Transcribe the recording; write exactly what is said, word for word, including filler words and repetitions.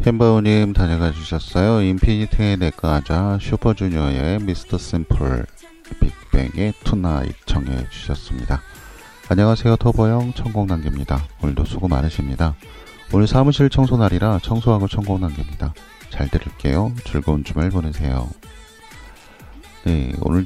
햄버우님 다녀가 주셨어요. 인피니트의 내과하자, 슈퍼주니어의 미스터 심플, 빅뱅의 투나잇 청해 주셨습니다. 안녕하세요. 터보영 천곡 남깁니다. 오늘도 수고 많으십니다. 오늘 사무실 청소 날이라 청소하고 천곡 남깁니다. 잘 들을게요. 즐거운 주말 보내세요. 네, 오늘